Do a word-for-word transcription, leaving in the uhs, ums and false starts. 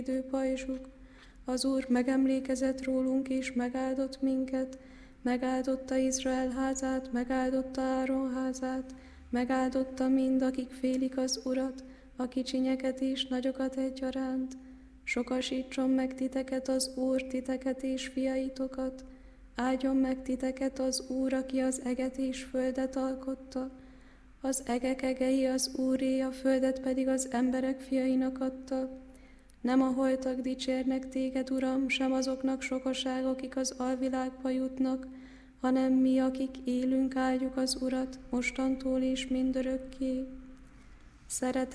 pajzsuk. Az Úr megemlékezett rólunk és megáldott minket, megáldotta Izrael házát, megáldotta Áron házát, megáldotta mind, akik félik az Urat, a kicsinyeket és nagyokat egyaránt. Sokasítson meg titeket az Úr, titeket és fiaitokat, áldjon meg titeket az Úr, aki az eget és földet alkotta. Az egek egei az Úré, a földet pedig az emberek fiainak adta. Nem a holtak dicsérnek téged, Uram, sem azoknak sokaság, akik az alvilágba jutnak, hanem mi, akik élünk, áldjuk az Urat, mostantól és mindörökké. Szeretet